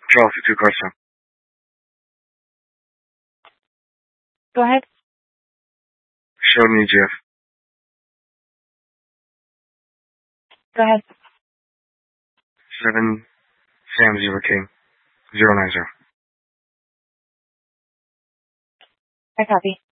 Charles, 2 Carson. Go ahead. Show me Jeff. Go ahead. 7 Sam 0 King 090. I copy.